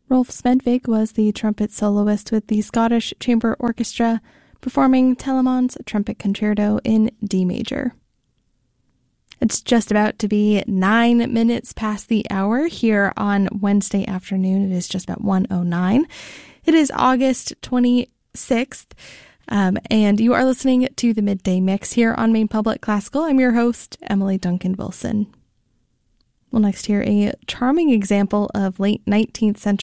Rolf Smedvig was the trumpet soloist with the Scottish Chamber Orchestra, performing Telemann's Trumpet Concerto in D major. It's just about to be 9 minutes past the hour here on Wednesday afternoon. It is just about 1:09. It is August 26th, and you are listening to the Midday Mix here on Maine Public Classical. I'm your host, Emily Duncan Wilson. We'll next hear a charming example of late 19th century